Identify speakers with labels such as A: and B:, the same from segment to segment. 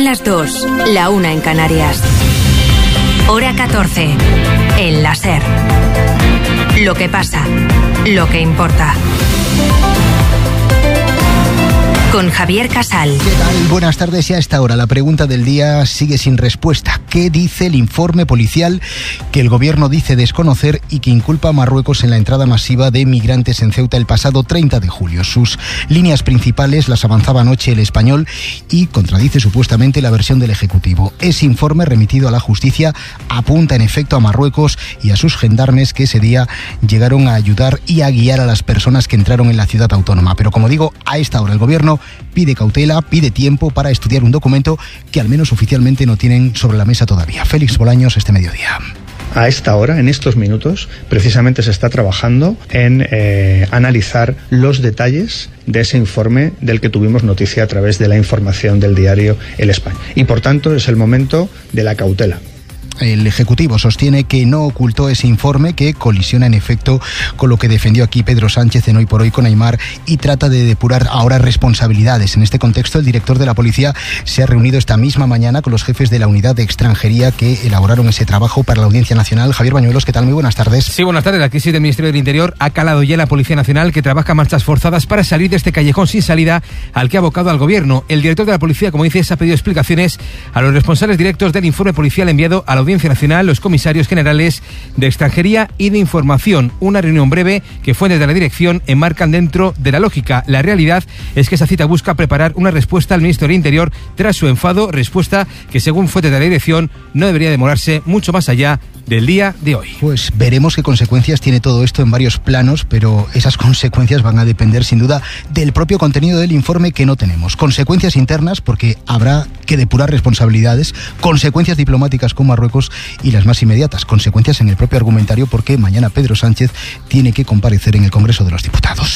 A: las 2, la 1 en Canarias. Hora 14, en la SER. Lo que pasa, lo que importa. Con Javier Casal.
B: ¿Qué tal? Buenas tardes. Y a esta hora la pregunta del día sigue sin respuesta. ¿Qué dice el informe policial que el gobierno dice desconocer y que inculpa a Marruecos en la entrada masiva de migrantes en Ceuta el pasado 30 de julio? Sus líneas principales las avanzaba anoche El Español y contradice supuestamente la versión del Ejecutivo. Ese informe remitido a la justicia apunta en efecto a Marruecos y a sus gendarmes que ese día llegaron a ayudar y a guiar a las personas que entraron en la ciudad autónoma. Pero como digo, a esta hora el gobierno pide cautela, pide tiempo para estudiar un documento que al menos oficialmente no tienen sobre la mesa todavía. Félix Bolaños, este mediodía.
C: A esta hora, en estos minutos, precisamente se está trabajando en analizar los detalles de ese informe del que tuvimos noticia a través de la información del diario El Español. Y por tanto es el momento de la cautela.
B: El Ejecutivo sostiene que no ocultó ese informe, que colisiona en efecto con lo que defendió aquí Pedro Sánchez en Hoy por Hoy con Aimar, y trata de depurar ahora responsabilidades. En este contexto, el director de la Policía se ha reunido esta misma mañana con los jefes de la unidad de extranjería que elaboraron ese trabajo para la Audiencia Nacional. Javier Bañuelos, ¿qué tal? Muy buenas tardes.
D: Sí, buenas tardes. La crisis del Ministerio del Interior ha calado ya en la Policía Nacional, que trabaja marchas forzadas para salir de este callejón sin salida al que ha abocado al Gobierno. El director de la Policía, como dices, ha pedido explicaciones a los responsables directos del informe policial enviado a la Audiencia Nacional, los comisarios generales de Extranjería y de Información. Una reunión breve que fuentes de la dirección enmarcan dentro de la lógica. La realidad es que esa cita busca preparar una respuesta al ministro del Interior tras su enfado, respuesta que según fuentes de la dirección no debería demorarse mucho más allá del día de hoy.
B: Pues veremos qué consecuencias tiene todo esto en varios planos, pero esas consecuencias van a depender sin duda del propio contenido del informe que no tenemos. Consecuencias internas, porque habrá que depurar responsabilidades, consecuencias diplomáticas con Marruecos y las más inmediatas, consecuencias en el propio argumentario, porque mañana Pedro Sánchez tiene que comparecer en el Congreso de los Diputados.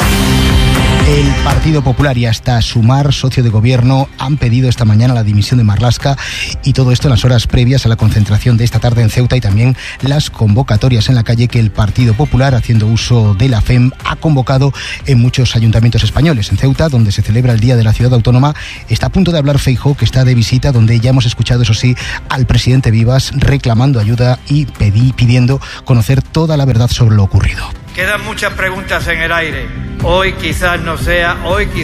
B: El Partido Popular y hasta Sumar, socio de gobierno, han pedido esta mañana la dimisión de Marlaska, y todo esto en las horas previas a la concentración de esta tarde en Ceuta y también las convocatorias en la calle que el Partido Popular, haciendo uso de la FEM, ha convocado en muchos ayuntamientos españoles. En Ceuta, donde se celebra el Día de la Ciudad Autónoma, está a punto de hablar Feijóo, que está de visita, donde ya hemos escuchado, eso sí, al presidente Vivas reclamando ayuda y pidiendo conocer toda la verdad sobre lo ocurrido.
E: Quedan muchas preguntas en el aire. Hoy quizás no sea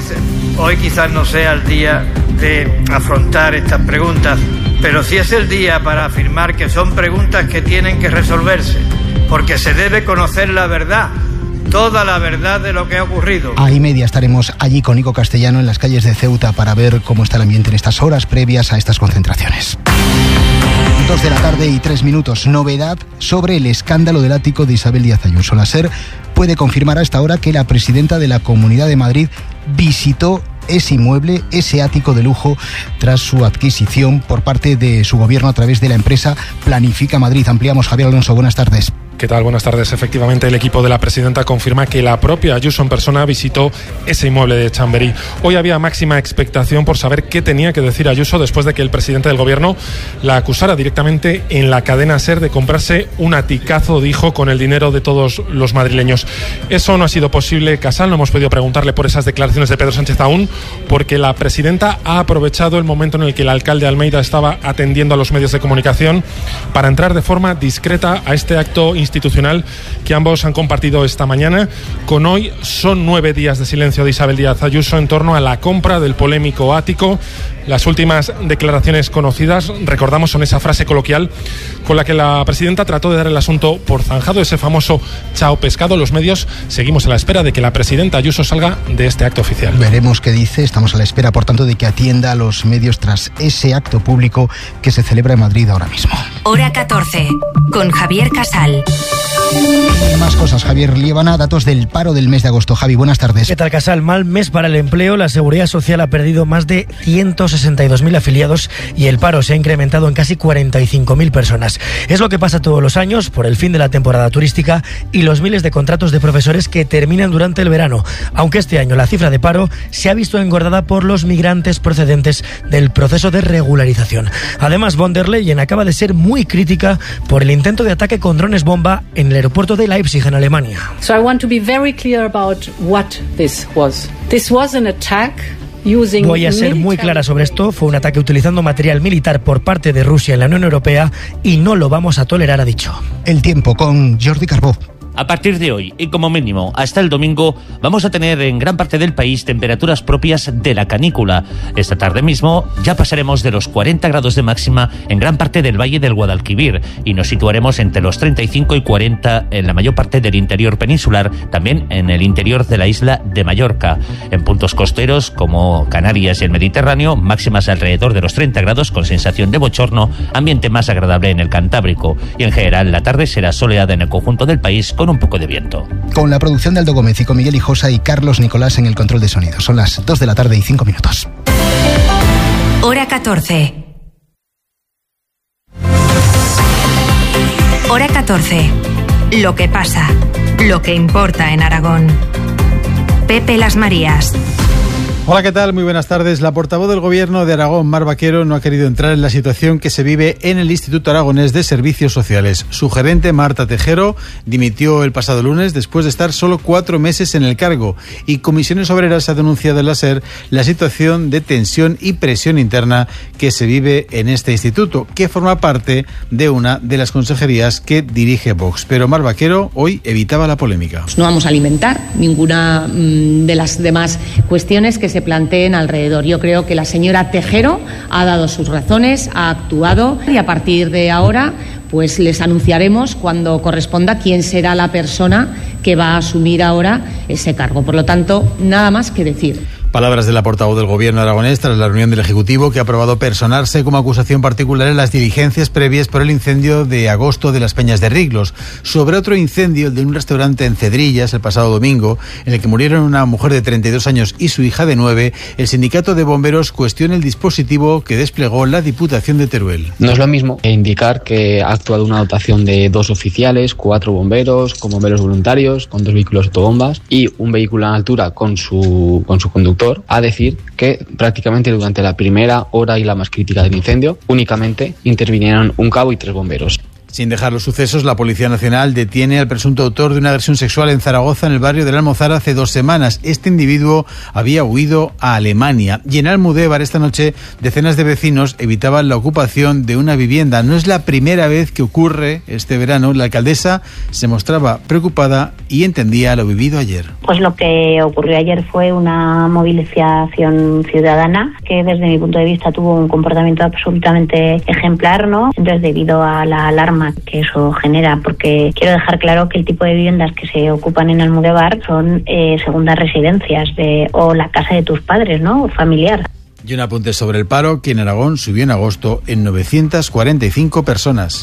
E: el día de afrontar estas preguntas, pero sí es el día para afirmar que son preguntas que tienen que resolverse, porque se debe conocer la verdad, toda la verdad de lo que ha ocurrido. A y media estaremos allí con Nico Castellano en las calles de Ceuta para ver cómo está el ambiente en estas horas previas a estas concentraciones. 2:03 p.m, novedad sobre el escándalo del ático de Isabel Díaz Ayuso. La SER puede confirmar a esta hora que la presidenta de la Comunidad de Madrid visitó ese inmueble, ese ático de lujo, tras su adquisición por parte de su gobierno a través de la empresa Planifica Madrid. Ampliamos. Javier Alonso, buenas tardes.
F: ¿Qué tal? Buenas tardes. Efectivamente, el equipo de la presidenta confirma que la propia Ayuso en persona visitó ese inmueble de Chamberí. Hoy había máxima expectación por saber qué tenía que decir Ayuso después de que el presidente del gobierno la acusara directamente en la cadena SER de comprarse un aticazo, dijo, con el dinero de todos los madrileños. Eso no ha sido posible, Casal. No hemos podido preguntarle por esas declaraciones de Pedro Sánchez aún, porque la presidenta ha aprovechado el momento en el que el alcalde Almeida estaba atendiendo a los medios de comunicación para entrar de forma discreta a este acto institucional que ambos han compartido esta mañana. Con hoy son 9 días de silencio de Isabel Díaz Ayuso en torno a la compra del polémico ático. Las últimas declaraciones conocidas, recordamos, son esa frase coloquial con la que la presidenta trató de dar el asunto por zanjado, ese famoso chao pescado. Los medios seguimos a la espera de que la presidenta Ayuso salga de este acto oficial.
B: Veremos qué dice. Estamos a la espera, por tanto, de que atienda a los medios tras ese acto público que se celebra en Madrid ahora mismo.
A: Hora 14, con Javier Casal.
B: Más cosas, Javier Liébana, datos del paro del mes de agosto. Javi, buenas tardes.
G: ¿Qué tal, Casal? Mal mes para el empleo. La Seguridad Social ha perdido más de 162.000 afiliados y el paro se ha incrementado en casi 45.000 personas. Es lo que pasa todos los años por el fin de la temporada turística y los miles de contratos de profesores que terminan durante el verano, aunque este año la cifra de paro se ha visto engordada por los migrantes procedentes del proceso de regularización. Además, von der Leyen acaba de ser muy crítica por el intento de ataque con drones bomba en el aeropuerto de Leipzig, en Alemania.
H: So I want to be very clear about what this was. This was an attack
G: Voy a ser muy clara sobre esto. Fue un ataque utilizando material militar por parte de Rusia en la Unión Europea y no lo vamos a tolerar, ha dicho.
B: El tiempo con Jordi Carbó.
H: A partir de hoy, y como mínimo hasta el domingo, vamos a tener en gran parte del país temperaturas propias de la canícula. Esta tarde mismo ya pasaremos de los 40 grados de máxima en gran parte del Valle del Guadalquivir y nos situaremos entre los 35 y 40 en la mayor parte del interior peninsular, también en el interior de la isla de Mallorca. En puntos costeros como Canarias y el Mediterráneo, máximas alrededor de los 30 grados con sensación de bochorno, ambiente más agradable en el Cantábrico. Y en general la tarde será soleada en el conjunto del país con un poco de viento.
B: Con la producción de Aldo Gómez y con Miguel Hijosa y Carlos Nicolás en el control de sonido. Son las 2 de la tarde y 5 minutos.
A: Hora 14. Hora 14. Lo que pasa, lo que importa en Aragón. Pepe Las Marías.
I: Hola, ¿qué tal? Muy buenas tardes. La portavoz del Gobierno de Aragón, Mar Vaquero, no ha querido entrar en la situación que se vive en el Instituto Aragonés de Servicios Sociales. Su gerente, Marta Tejero, dimitió el pasado lunes después de estar solo 4 meses en el cargo y Comisiones Obreras ha denunciado en la SER la situación de tensión y presión interna que se vive en este instituto, que forma parte de una de las consejerías que dirige Vox. Pero Mar Vaquero hoy evitaba la polémica.
J: No vamos a alimentar ninguna de las demás cuestiones que se planteen alrededor. Yo creo que la señora Tejero ha dado sus razones, ha actuado y a partir de ahora pues les anunciaremos cuando corresponda quién será la persona que va a asumir ahora ese cargo. Por lo tanto, nada más que decir.
I: Palabras de la portavoz del Gobierno aragonés tras la reunión del Ejecutivo que ha aprobado personarse como acusación particular en las diligencias previas por el incendio de agosto de las Peñas de Riglos. Sobre otro incendio, el de un restaurante en Cedrillas el pasado domingo, en el que murieron una mujer de 32 años y su hija de 9, el sindicato de bomberos cuestiona el dispositivo que desplegó la Diputación de Teruel.
K: No es lo mismo indicar que ha actuado una dotación de 2 oficiales, 4 bomberos, con bomberos voluntarios, con 2 vehículos autobombas y un vehículo en altura con su conductor, a decir que prácticamente durante la primera hora y la más crítica del incendio únicamente intervinieron un cabo y 3 bomberos.
I: Sin dejar los sucesos, la Policía Nacional detiene al presunto autor de una agresión sexual en Zaragoza, en el barrio del Almozar, hace 2 semanas. Este individuo había huido a Alemania. Y en Almudévar, esta noche, decenas de vecinos evitaban la ocupación de una vivienda. No es la primera vez que ocurre este verano. La alcaldesa se mostraba preocupada y entendía lo vivido ayer.
L: Pues lo que ocurrió ayer fue una movilización ciudadana que desde mi punto de vista tuvo un comportamiento absolutamente ejemplar, ¿no? Entonces, debido a la alarma que eso genera, porque quiero dejar claro que el tipo de viviendas que se ocupan en Almudévar son segundas residencias o la casa de tus padres, ¿no? Familiar.
I: Y un apunte sobre el paro, que en Aragón subió en agosto en 945 personas.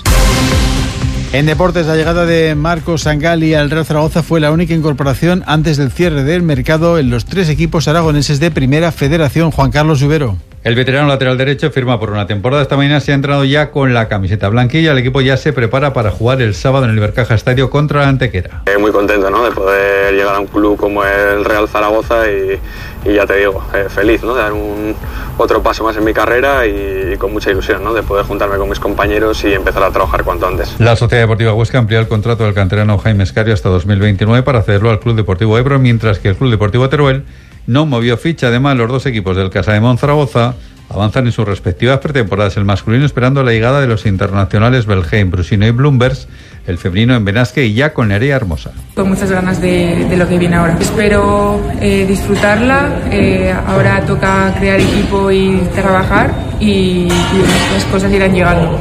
I: En deportes, la llegada de Marcos Sangali al Real Zaragoza fue la única incorporación antes del cierre del mercado en los 3 equipos aragoneses de Primera Federación. Juan Carlos Lluvero.
M: El veterano lateral derecho firma por una temporada. Esta mañana se ha entrado ya con la camiseta blanquilla. El equipo ya se prepara para jugar el sábado en el Ibercaja Estadio contra la Antequera.
N: Muy contento, ¿no?, de poder llegar a un club como el Real Zaragoza y ya te digo, feliz, ¿no?, de dar otro paso más en mi carrera y con mucha ilusión, ¿no?, de poder juntarme con mis compañeros y empezar a trabajar cuanto antes.
M: La Sociedad Deportiva Huesca amplía el contrato del canterano Jaime Escario hasta 2029 para cederlo al Club Deportivo Ebro, mientras que el Club Deportivo Teruel no movió ficha. Además, los 2 equipos del Casademont Zaragoza avanzan en sus respectivas pretemporadas, el masculino esperando la llegada de los internacionales Belheim, Brusino y Bloomberg, el femenino en Benasque y ya con Nerea Hermosa.
O: Con muchas ganas de lo que viene ahora. Espero disfrutarla, ahora toca crear equipo y trabajar y las cosas irán llegando.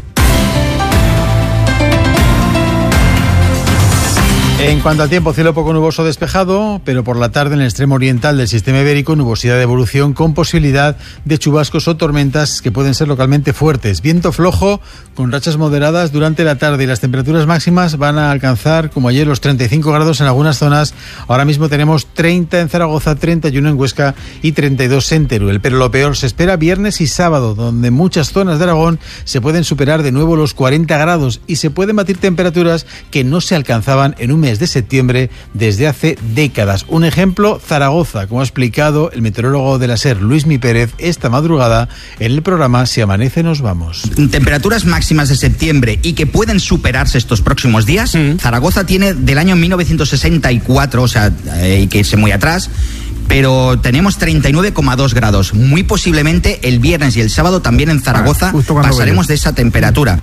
I: En cuanto al tiempo, cielo poco nuboso despejado, pero por la tarde en el extremo oriental del sistema ibérico, nubosidad de evolución con posibilidad de chubascos o tormentas que pueden ser localmente fuertes. Viento flojo con rachas moderadas durante la tarde y las temperaturas máximas van a alcanzar, como ayer, los 35 grados en algunas zonas. Ahora mismo tenemos 30 en Zaragoza, 31 en Huesca y 32 en Teruel. Pero lo peor se espera viernes y sábado, donde muchas zonas de Aragón se pueden superar de nuevo los 40 grados y se pueden batir temperaturas que no se alcanzaban en un mes de septiembre desde hace décadas. Un ejemplo, Zaragoza, como ha explicado el meteorólogo de la SER, Luismi Pérez, esta madrugada en el programa Si Amanece Nos Vamos.
P: Temperaturas máximas de septiembre y que pueden superarse estos próximos días. Zaragoza tiene del año 1964, o sea, hay que irse muy atrás, pero tenemos 39,2 grados. Muy posiblemente el viernes y el sábado también en Zaragoza pasaremos de esa temperatura.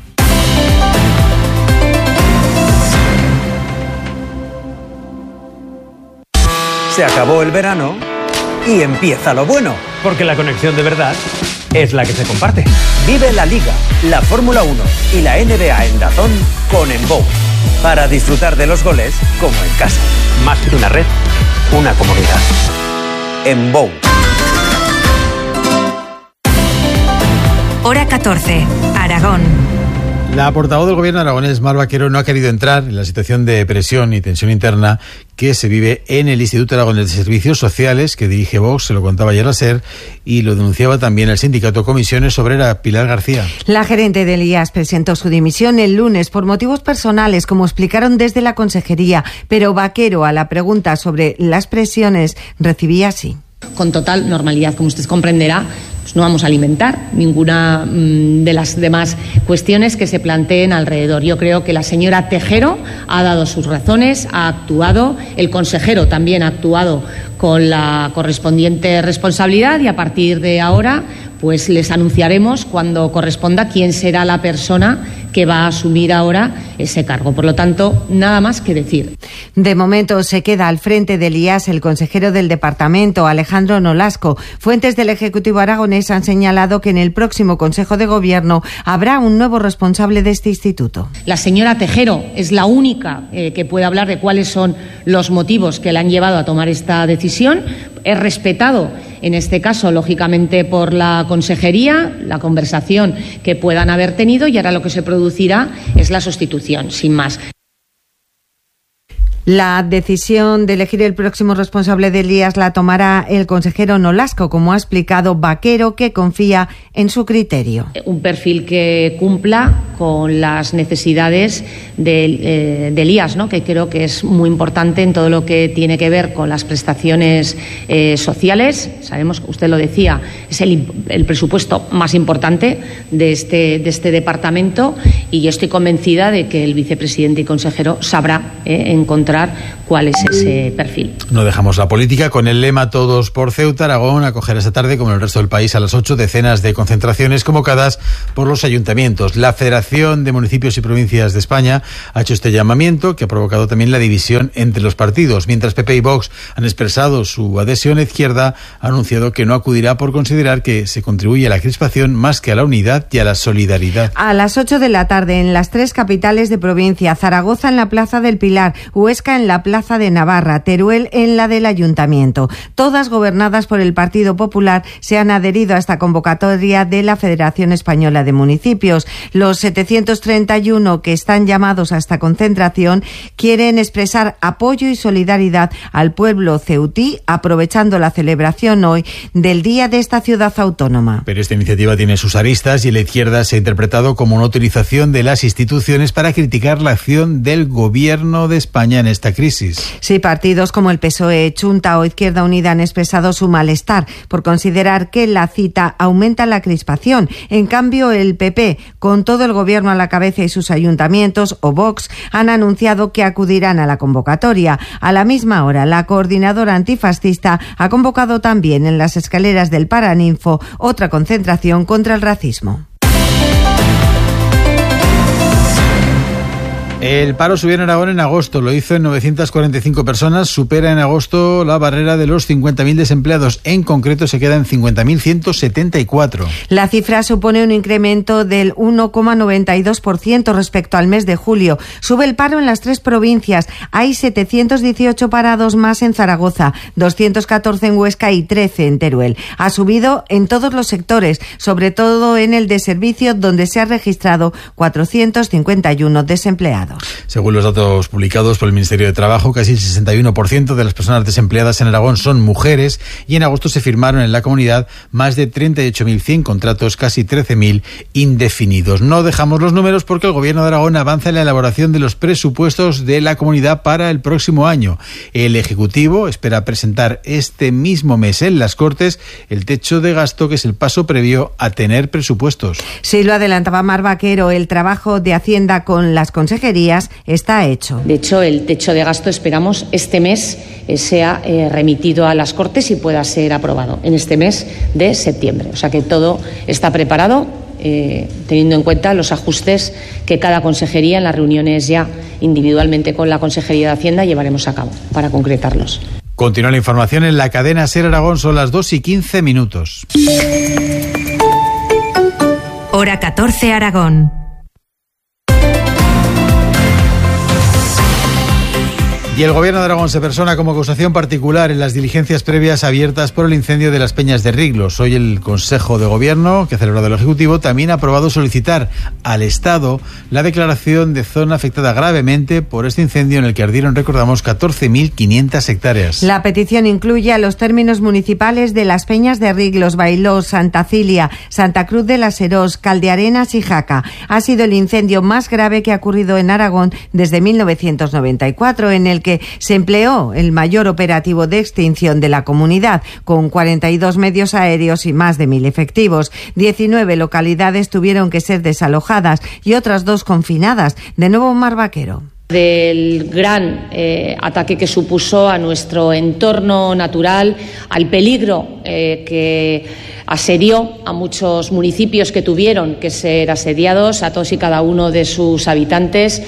Q: Se acabó el verano y empieza lo bueno. Porque la conexión de verdad es la que se comparte. Vive la Liga, la Fórmula 1 y la NBA en DAZN con Embow. Para disfrutar de los goles como en casa. Más que una red, una comunidad. Embow.
A: Hora 14, Aragón.
I: La portavoz del gobierno aragonés, Mar Vaquero, no ha querido entrar en la situación de presión y tensión interna que se vive en el Instituto Aragonés de Servicios Sociales, que dirige Vox, se lo contaba ayer la SER, y lo denunciaba también el sindicato Comisiones Obreras, Pilar García.
R: La gerente del IAS presentó su dimisión el lunes por motivos personales, como explicaron desde la consejería, pero Vaquero, a la pregunta sobre las presiones, recibía así.
J: Con total normalidad, como usted comprenderá, pues no vamos a alimentar ninguna de las demás cuestiones que se planteen alrededor. Yo creo que la señora Tejero ha dado sus razones, ha actuado, el consejero también ha actuado con la correspondiente responsabilidad y a partir de ahora pues les anunciaremos cuando corresponda quién será la persona que va a asumir ahora ese cargo. Por lo tanto, nada más que decir.
R: De momento se queda al frente del IAS el consejero del departamento, Alejandro Nolasco. Fuentes del Ejecutivo aragonés han señalado que en el próximo Consejo de Gobierno habrá un nuevo responsable de este instituto.
J: La señora Tejero es la única que puede hablar de cuáles son los motivos que la han llevado a tomar esta decisión. He respetado, en este caso, lógicamente, por la consejería, la conversación que puedan haber tenido y ahora lo que se producirá es la sustitución, sin más.
R: La decisión de elegir el próximo responsable del IAS la tomará el consejero Nolasco, como ha explicado Vaquero, que confía en su criterio.
J: Un perfil que cumpla con las necesidades del IAS, ¿no? Que creo que es muy importante en todo lo que tiene que ver con las prestaciones sociales. Sabemos, usted lo decía, es el presupuesto más importante de este departamento y yo estoy convencida de que el vicepresidente y consejero sabrá encontrar cuál es ese perfil.
I: No dejamos la política. Con el lema Todos por Ceuta, Aragón acogerá esta tarde, como en el resto del país, a las 8 decenas de concentraciones convocadas por los ayuntamientos. La Federación de Municipios y Provincias de España ha hecho este llamamiento, que ha provocado también la división entre los partidos. Mientras PP y Vox han expresado su adhesión, la izquierda ha anunciado que no acudirá por considerar que se contribuye a la crispación más que a la unidad y a la solidaridad.
R: A las 8 de la tarde, en las 3 capitales de provincia, Zaragoza en la Plaza del Pilar, Huesca en la Plaza de Navarra, Teruel en la del Ayuntamiento. Todas gobernadas por el Partido Popular se han adherido a esta convocatoria de la Federación Española de Municipios. Los 731 que están llamados a esta concentración quieren expresar apoyo y solidaridad al pueblo ceutí, aprovechando la celebración hoy del Día de esta ciudad autónoma.
I: Pero esta iniciativa tiene sus aristas y la izquierda se ha interpretado como una utilización de las instituciones para criticar la acción del Gobierno de España en esta crisis.
R: Sí, partidos como el PSOE, Chunta o Izquierda Unida han expresado su malestar por considerar que la cita aumenta la crispación. En cambio, el PP, con todo el gobierno a la cabeza y sus ayuntamientos, o Vox, han anunciado que acudirán a la convocatoria. A la misma hora, la coordinadora antifascista ha convocado también en las escaleras del Paraninfo otra concentración contra el racismo.
I: El paro subió en Aragón en agosto, lo hizo en 945 personas, supera en agosto la barrera de los 50.000 desempleados. En concreto se queda en 50.174.
R: La cifra supone un incremento del 1,92% respecto al mes de julio. Sube el paro en las 3 provincias. Hay 718 parados más en Zaragoza, 214 en Huesca y 13 en Teruel. Ha subido en todos los sectores, sobre todo en el de servicio, donde se ha registrado 451 desempleados.
I: Según los datos publicados por el Ministerio de Trabajo, casi el 61% de las personas desempleadas en Aragón son mujeres y en agosto se firmaron en la comunidad más de 38.100 contratos, casi 13.000 indefinidos. No dejamos los números porque el Gobierno de Aragón avanza en la elaboración de los presupuestos de la comunidad para el próximo año. El Ejecutivo espera presentar este mismo mes en las Cortes el techo de gasto, que es el paso previo a tener presupuestos.
R: Sí, lo adelantaba Mar Vaquero. El trabajo de Hacienda con las consejerías días está hecho.
J: De hecho, el techo de gasto esperamos este mes sea remitido a las Cortes y pueda ser aprobado en este mes de septiembre. O sea que todo está preparado, teniendo en cuenta los ajustes que cada consejería en las reuniones ya individualmente con la Consejería de Hacienda llevaremos a cabo para concretarlos.
I: Continúa la información en la cadena SER Aragón, son las 2:15.
A: Hora 14 Aragón.
I: Y el Gobierno de Aragón se persona como acusación particular en las diligencias previas abiertas por el incendio de las Peñas de Riglos. Hoy el Consejo de Gobierno, que ha celebrado el Ejecutivo, también ha aprobado solicitar al Estado la declaración de zona afectada gravemente por este incendio en el que ardieron, recordamos, 14.500 hectáreas.
R: La petición incluye a los términos municipales de las Peñas de Riglos, Bailós, Santa Cilia, Santa Cruz de las Herós, Caldearenas y Jaca. Ha sido el incendio más grave que ha ocurrido en Aragón desde 1994, en el que se empleó el mayor operativo de extinción de la comunidad, con 42 medios aéreos y más de 1.000 efectivos. 19 localidades tuvieron que ser desalojadas y otras 2 confinadas. De nuevo, Mar Vaquero.
J: Del gran ataque que supuso a nuestro entorno natural, al peligro que asedió a muchos municipios que tuvieron que ser asediados, a todos y cada uno de sus habitantes.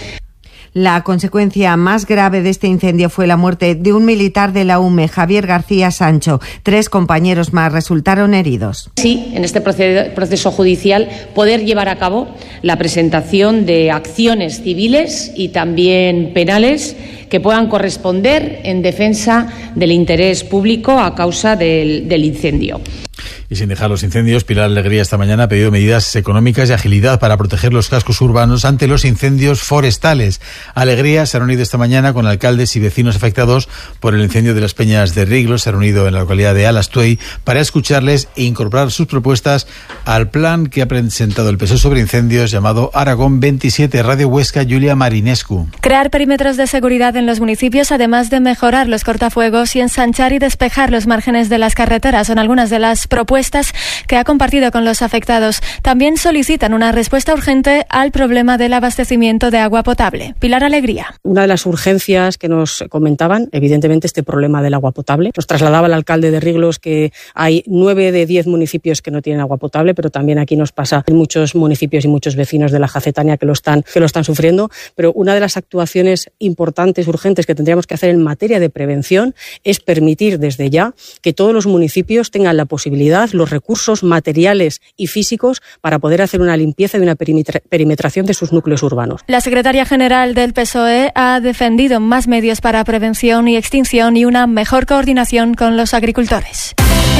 R: La consecuencia más grave de este incendio fue la muerte de un militar de la UME, Javier García Sancho. 3 compañeros más resultaron heridos.
J: Sí, en este proceso judicial poder llevar a cabo la presentación de acciones civiles y también penales que puedan corresponder en defensa del interés público a causa del incendio.
I: Y sin dejar los incendios, Pilar Alegría esta mañana ha pedido medidas económicas y agilidad para proteger los cascos urbanos ante los incendios forestales. Alegría se ha reunido esta mañana con alcaldes y vecinos afectados por el incendio de las Peñas de Riglos. Se ha reunido en la localidad de Alastuey para escucharles e incorporar sus propuestas al plan que ha presentado el PSOE sobre incendios llamado Aragón 27. Radio Huesca, Julia Marinescu.
S: Crear perímetros de seguridad en los municipios, además de mejorar los cortafuegos y ensanchar y despejar los márgenes de las carreteras, son algunas de las propuestas que ha compartido con los afectados. También solicitan una respuesta urgente al problema del abastecimiento de agua potable. Pilar Alegría.
T: Una de las urgencias que nos comentaban, evidentemente, este problema del agua potable. Nos trasladaba el alcalde de Riglos que hay 9 de 10 municipios que no tienen agua potable, pero también aquí nos pasa en muchos municipios y muchos vecinos de la Jacetania que lo están sufriendo. Pero una de las actuaciones importantes, urgentes que tendríamos que hacer en materia de prevención es permitir desde ya que todos los municipios tengan la posibilidad, los recursos materiales y físicos para poder hacer una limpieza y una perimetración de sus núcleos urbanos.
S: La secretaria general del PSOE ha defendido más medios para prevención y extinción y una mejor coordinación con los agricultores.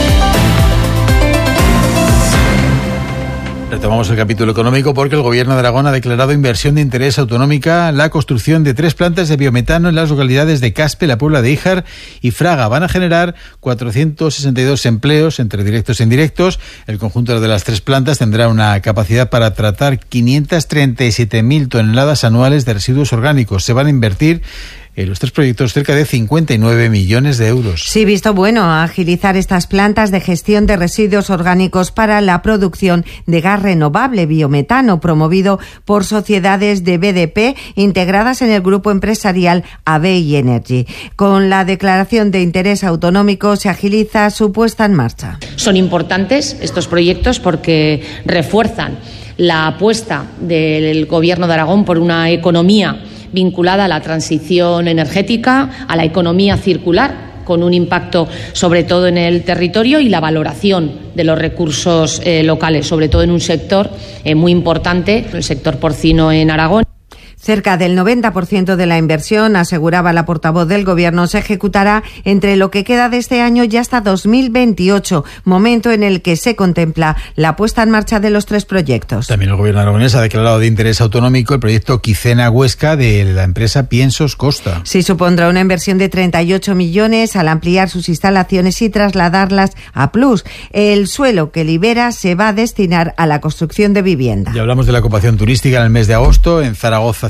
I: Retomamos el capítulo económico porque el Gobierno de Aragón ha declarado inversión de interés autonómica la construcción de 3 plantas de biometano en las localidades de Caspe, La Puebla de Híjar y Fraga. Van a generar 462 empleos entre directos e indirectos. El conjunto de las 3 plantas tendrá una capacidad para tratar 537.000 toneladas anuales de residuos orgánicos. Se van a invertir en los 3 proyectos cerca de 59 millones de euros.
R: Sí, visto bueno a agilizar estas plantas de gestión de residuos orgánicos para la producción de gas renovable biometano, promovido por sociedades de BDP integradas en el grupo empresarial ABEI Energy. Con la declaración de interés autonómico se agiliza su puesta en marcha.
J: Son importantes estos proyectos porque refuerzan la apuesta del Gobierno de Aragón por una economía vinculada a la transición energética, a la economía circular, con un impacto sobre todo en el territorio y la valoración de los recursos locales, sobre todo en un sector muy importante, el sector porcino en Aragón.
R: Cerca del 90% de la inversión, aseguraba la portavoz del Gobierno, se ejecutará entre lo que queda de este año y hasta 2028, momento en el que se contempla la puesta en marcha de los 3 proyectos.
I: También el Gobierno aragonés ha declarado de interés autonómico el proyecto Quicena Huesca de la empresa Piensos Costa.
R: Sí, supondrá una inversión de 38 millones al ampliar sus instalaciones y trasladarlas a Plus. El suelo que libera se va a destinar a la construcción de vivienda.
I: Ya hablamos de la ocupación turística en el mes de agosto. En Zaragoza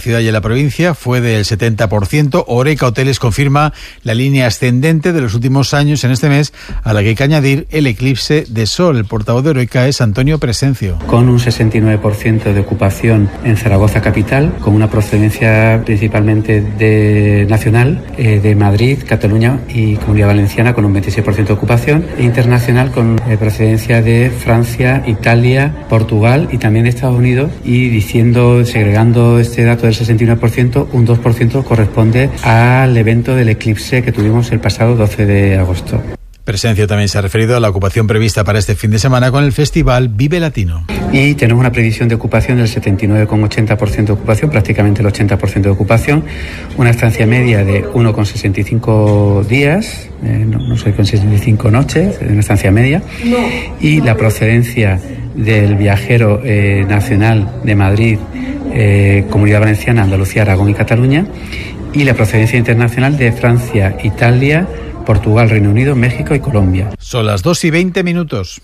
I: ciudad y en la provincia fue del 70%. Horeca Hoteles confirma la línea ascendente de los últimos años en este mes, a la que hay que añadir el eclipse de sol. El portavoz de Horeca es Antonio Presencio.
U: Con un 69% de ocupación en Zaragoza capital, con una procedencia principalmente de nacional, de Madrid, Cataluña y Comunidad Valenciana con un 26% de ocupación, e internacional con procedencia de Francia, Italia, Portugal y también de Estados Unidos, y segregando este dato del 69%, un 2% corresponde al evento del eclipse que tuvimos el pasado 12 de agosto.
I: Presencio también se ha referido a la ocupación prevista para este fin de semana con el festival Vive Latino.
U: Y tenemos una previsión de ocupación del 79,80% de ocupación, prácticamente el 80% de ocupación, una estancia media de 1,65 días, no sé, con 65 noches, una estancia media, y la procedencia del viajero nacional de Madrid, Comunidad Valenciana, Andalucía, Aragón y Cataluña, y la procedencia internacional de Francia, Italia, Portugal, Reino Unido, México y Colombia.
I: Son las 2:20.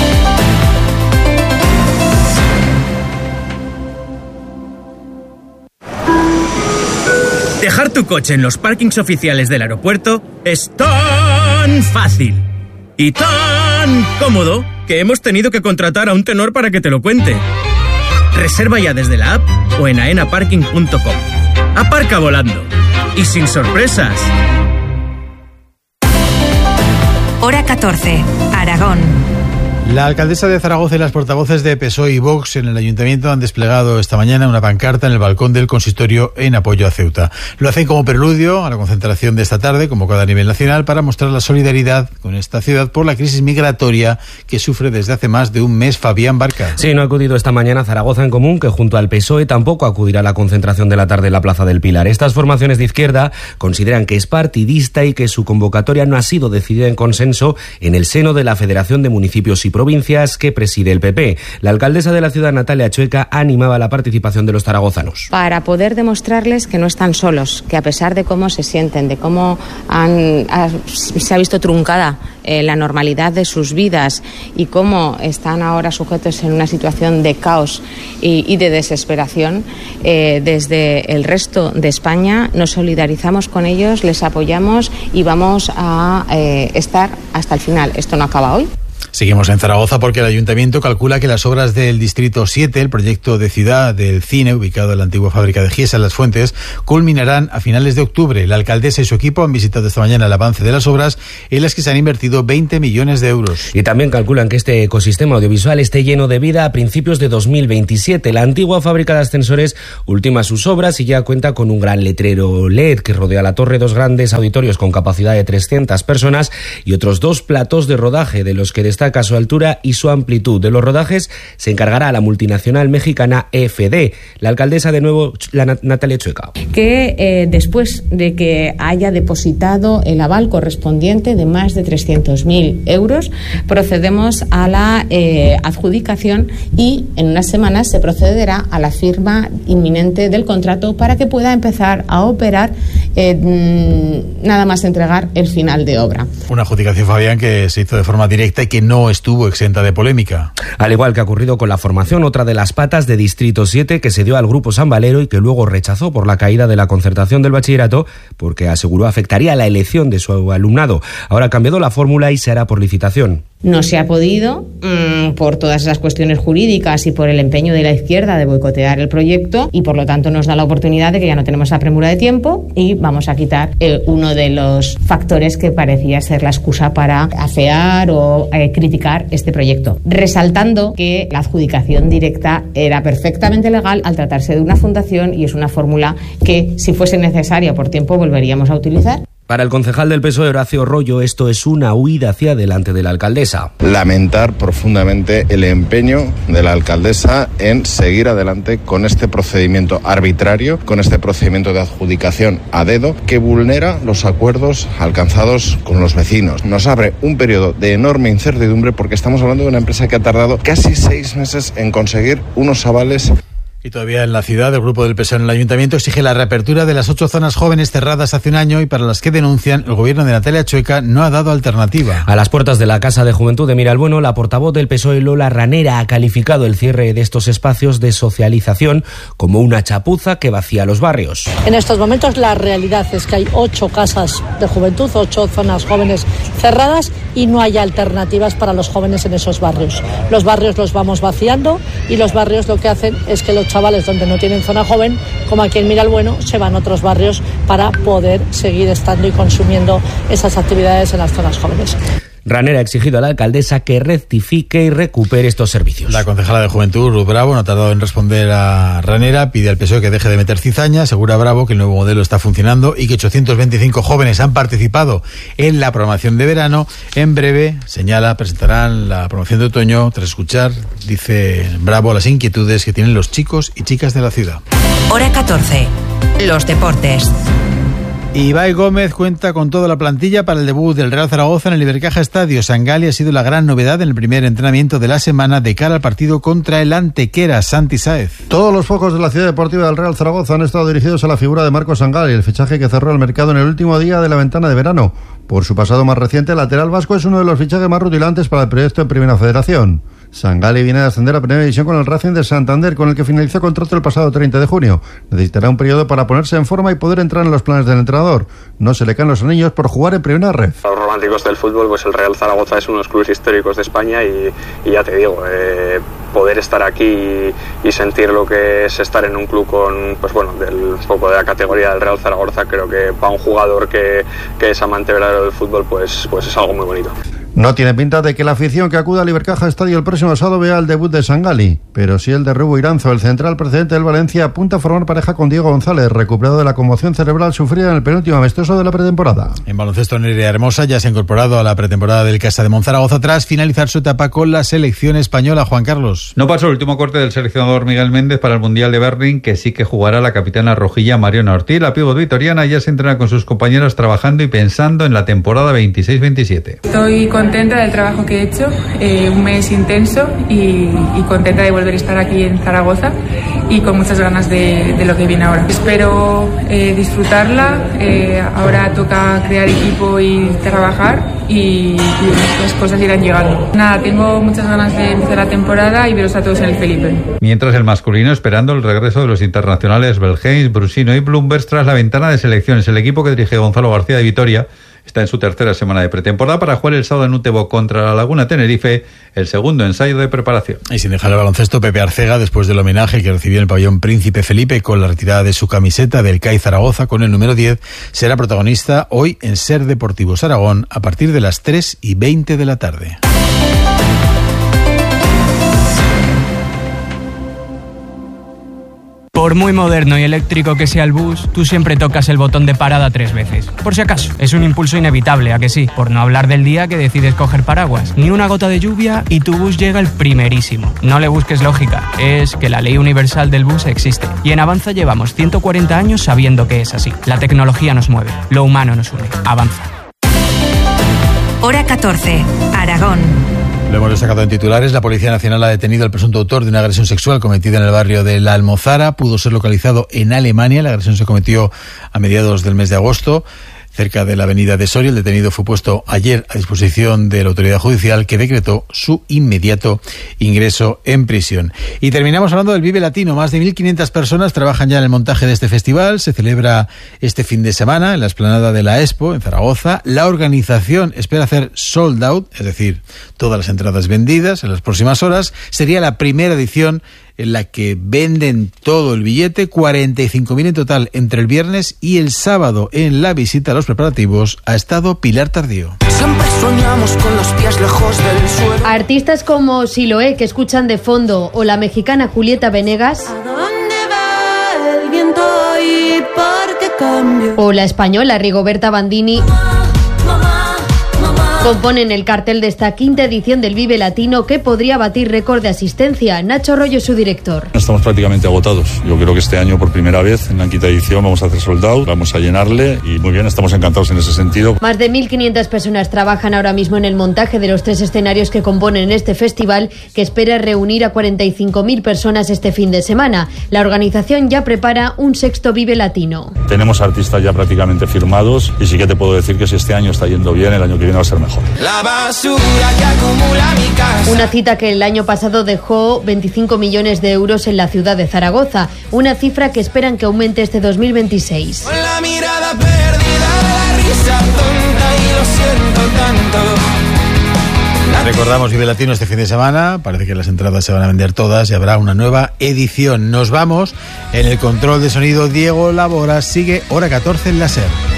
V: Dejar tu coche en los parkings oficiales del aeropuerto es tan fácil y tan cómodo que hemos tenido que contratar a un tenor para que te lo cuente. Reserva ya desde la app o en aenaparking.com. Aparca volando y sin sorpresas.
A: Hora 14, Aragón.
I: La alcaldesa de Zaragoza y las portavoces de PSOE y Vox en el Ayuntamiento han desplegado esta mañana una pancarta en el balcón del consistorio en apoyo a Ceuta. Lo hacen como preludio a la concentración de esta tarde, convocada a nivel nacional, para mostrar la solidaridad con esta ciudad por la crisis migratoria que sufre desde hace más de un mes. Fabián Barca.
W: Sí, no ha acudido esta mañana Zaragoza en Común, que junto al PSOE tampoco acudirá a la concentración de la tarde en la Plaza del Pilar. Estas formaciones de izquierda consideran que es partidista y que su convocatoria no ha sido decidida en consenso en el seno de la Federación de Municipios y Provincias que preside el PP. La alcaldesa de la ciudad, Natalia Chueca, animaba la participación de los zaragozanos.
X: Para poder demostrarles que no están solos, que a pesar de cómo se sienten, de cómo se ha visto truncada la normalidad de sus vidas y cómo están ahora sujetos en una situación de caos y de desesperación, desde el resto de España nos solidarizamos con ellos, les apoyamos y vamos a estar hasta el final. Esto no acaba hoy.
I: Seguimos en Zaragoza porque el Ayuntamiento calcula que las obras del Distrito 7, el proyecto de ciudad del cine ubicado en la antigua fábrica de Giesa en Las Fuentes, culminarán a finales de octubre. La alcaldesa y su equipo han visitado esta mañana el avance de las obras, en las que se han invertido 20 millones de euros.
W: Y también calculan que este ecosistema audiovisual esté lleno de vida a principios de 2027. La antigua fábrica de ascensores ultima sus obras y ya cuenta con un gran letrero LED que rodea la torre, 2 grandes auditorios con capacidad de 300 personas y otros 2 platós de rodaje, de los que destaca su altura y su amplitud. De los rodajes se encargará la multinacional mexicana EFD. La alcaldesa, de nuevo, Natalia Chueca.
X: Que después de que haya depositado el aval correspondiente de más de 300.000 euros, procedemos a la adjudicación y en unas semanas se procederá a la firma inminente del contrato para que pueda empezar a operar nada más entregar el final de obra.
I: Una adjudicación, Fabián, que se hizo de forma directa y que no estuvo exenta de polémica.
W: Al igual que ha ocurrido con la formación, otra de las patas de Distrito 7 que se dio al Grupo San Valero y que luego rechazó por la caída de la concertación del bachillerato porque aseguró afectaría la elección de su alumnado. Ahora ha cambiado la fórmula y se hará por licitación.
X: No se ha podido, por todas esas cuestiones jurídicas y por el empeño de la izquierda de boicotear el proyecto, y por lo tanto nos da la oportunidad de que ya no tenemos esa premura de tiempo y vamos a quitar uno de los factores que parecía ser la excusa para afear o criticar este proyecto, resaltando que la adjudicación directa era perfectamente legal al tratarse de una fundación y es una fórmula que, si fuese necesaria por tiempo, volveríamos a utilizar.
W: Para el concejal del PSOE, Horacio Rollo, esto es una huida hacia adelante de la alcaldesa.
Y: Lamentar profundamente el empeño de la alcaldesa en seguir adelante con este procedimiento arbitrario, con este procedimiento de adjudicación a dedo que vulnera los acuerdos alcanzados con los vecinos. Nos abre un periodo de enorme incertidumbre porque estamos hablando de una empresa que ha tardado casi 6 meses en conseguir unos avales.
I: Y todavía en la ciudad, el grupo del PSOE en el Ayuntamiento exige la reapertura de las 8 zonas jóvenes cerradas hace un año y para las que denuncian el gobierno de Natalia Chueca no ha dado alternativa.
W: A las puertas de la Casa de Juventud de Miralbueno, la portavoz del PSOE, Lola Ranera, ha calificado el cierre de estos espacios de socialización como una chapuza que vacía los barrios.
C: En estos momentos la realidad es que hay 8 casas de juventud, 8 zonas jóvenes cerradas y no hay alternativas para los jóvenes en esos barrios. Los barrios los vamos vaciando y los barrios lo que hacen es que los chavales donde no tienen zona joven, como aquí en Miralbueno, se van a otros barrios para poder seguir estando y consumiendo esas actividades en las zonas jóvenes.
W: Ranera ha exigido a la alcaldesa que rectifique y recupere estos servicios.
I: La concejala de Juventud, Ruth Bravo, no ha tardado en responder a Ranera, pide al PSOE que deje de meter cizaña, asegura Bravo que el nuevo modelo está funcionando y que 825 jóvenes han participado en la programación de verano. En breve, señala, presentarán la programación de otoño tras escuchar, dice Bravo, las inquietudes que tienen los chicos y chicas de la ciudad.
A: Hora 14. Los deportes.
I: Ibai Gómez cuenta con toda la plantilla para el debut del Real Zaragoza en el Ibercaja Estadio. Sangali ha sido la gran novedad en el primer entrenamiento de la semana de cara al partido contra el Antequera, Santi Sáez.
D: Todos los focos de la ciudad deportiva del Real Zaragoza han estado dirigidos a la figura de Marco Sangali, el fichaje que cerró el mercado en el último día de la ventana de verano. Por su pasado más reciente, el lateral vasco es uno de los fichajes más rutilantes para el proyecto en Primera Federación. Sangali viene de ascender a Primera División con el Racing de Santander, con el que finalizó contrato el pasado 30 de junio. Necesitará un periodo para ponerse en forma y poder entrar en los planes del entrenador. No se le caen los anillos por jugar en Primera Ref.
N: Los románticos del fútbol, pues el Real Zaragoza es uno de los clubes históricos de España y ya te digo, poder estar aquí y sentir lo que es estar en un club con, pues bueno, del poco de la categoría del Real Zaragoza, creo que para un jugador que es amante verdadero del fútbol, pues es algo muy bonito.
D: No tiene pinta de que la afición que acuda al Ibercaja Estadio el próximo sábado vea el debut de Sangali, pero sí el de Rubo Iranzo, el central precedente del Valencia, apunta a formar pareja con Diego González, recuperado de la conmoción cerebral sufrida en el penúltimo amistoso de la pretemporada.
I: En baloncesto, Nerea Hermosa ya se ha incorporado a la pretemporada del Casa de Monzaragoza tras finalizar su etapa con la selección española. Juan Carlos.
M: No pasó el último corte del seleccionador Miguel Méndez para el Mundial de Berlín, que sí que jugará la capitana rojilla Mariona Ortiz. La pívot vitoriana ya se entrena con sus compañeras trabajando y pensando en la temporada 26-27.
O: Estoy contenta del trabajo que he hecho, un mes intenso y contenta de volver a estar aquí en Zaragoza y con muchas ganas de lo que viene ahora. Espero disfrutarla, ahora toca crear equipo y trabajar y las cosas irán llegando. Nada, tengo muchas ganas de empezar la temporada y veros a todos en el Felipe.
M: Mientras el masculino esperando el regreso de los internacionales Belgeins, Brusino y Bloomberg tras la ventana de selecciones. El equipo que dirige Gonzalo García de Vitoria está en su tercera semana de pretemporada para jugar el sábado en Utebo contra la Laguna Tenerife, el segundo ensayo de preparación.
I: Y sin dejar el baloncesto, Pepe Arcega, después del homenaje que recibió en el pabellón Príncipe Felipe con la retirada de su camiseta del CAI Zaragoza con el número 10, será protagonista hoy en Ser Deportivos Aragón a partir de las 3:20 de la tarde.
E: Por muy moderno y eléctrico que sea el bus, tú siempre tocas el botón de parada 3 veces. Por si acaso, es un impulso inevitable, ¿a que sí? Por no hablar del día que decides coger paraguas. Ni una gota de lluvia y tu bus llega el primerísimo. No le busques lógica, es que la ley universal del bus existe. Y en Avanza llevamos 140 años sabiendo que es así. La tecnología nos mueve, lo humano nos une. Avanza.
A: Hora 14, Aragón.
I: Lo hemos destacado en titulares. La Policía Nacional ha detenido al presunto autor de una agresión sexual cometida en el barrio de La Almozara. Pudo ser localizado en Alemania. La agresión se cometió a mediados del mes de agosto, cerca de la avenida de Soria. El detenido fue puesto ayer a disposición de la autoridad judicial, que decretó su inmediato ingreso en prisión. Y terminamos hablando del Vive Latino. Más de 1.500 personas trabajan ya en el montaje de este festival. Se celebra este fin de semana en la explanada de la Expo, en Zaragoza. La organización espera hacer sold out, es decir, todas las entradas vendidas en las próximas horas. Sería la primera edición en la que venden todo el billete, 45.000 en total entre el viernes y el sábado. En la visita a los preparativos ha estado Pilar Tardío.
F: Siempre soñamos con los pies lejos del suelo. Artistas como Siloé, que escuchan de fondo, o la mexicana Julieta Venegas, ¿a dónde va el viento y por qué cambio? O la española Rigoberta Bandini, mamá, mamá, Componen el cartel de esta quinta edición del Vive Latino, que podría batir récord de asistencia. Nacho Rollo, su director.
B: Estamos prácticamente agotados. Yo creo que este año, por primera vez, en la quinta edición vamos a hacer sold out, vamos a llenarle y muy bien, estamos encantados en ese sentido.
F: Más de 1.500 personas trabajan ahora mismo en el montaje de los 3 escenarios que componen este festival, que espera reunir a 45.000 personas este fin de semana. La organización ya prepara un sexto Vive Latino.
B: Tenemos artistas ya prácticamente firmados y sí que te puedo decir que si este año está yendo bien, el año que viene va a ser mejor.
G: La basura que acumula mi casa.
F: Una cita que el año pasado dejó 25 millones de euros en la ciudad de Zaragoza, una cifra que esperan que aumente este 2026.
G: Con la mirada perdida, la risa tonta y lo siento tanto.
I: Recordamos Vive Latino este fin de semana, parece que las entradas se van a vender todas y habrá una nueva edición. Nos vamos, en el control de sonido Diego Labora, sigue Hora 14 en la SER.